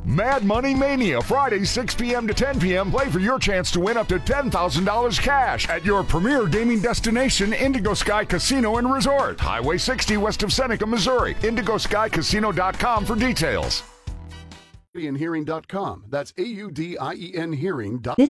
Mad Money Mania, Friday, 6 p.m. to 10 p.m. Play for your chance to win up to $10,000 cash at your premier gaming destination, Indigo Sky Casino and Resort. Highway 60 west of Seneca, Missouri. IndigoSkyCasino.com for details. AUDIENHearing.com. That's AUDIEN Hearing.com.